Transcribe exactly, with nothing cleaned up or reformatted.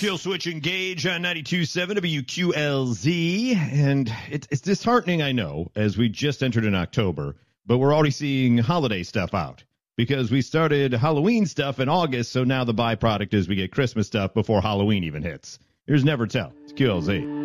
Kill Switch Engage on ninety-two point seven W Q L Z. And it, it's disheartening, I know, as we just entered in October, but we're already seeing holiday stuff out because we started Halloween stuff in August, so now the byproduct is we get Christmas stuff before Halloween even hits. There's never tell. It's Q L Z.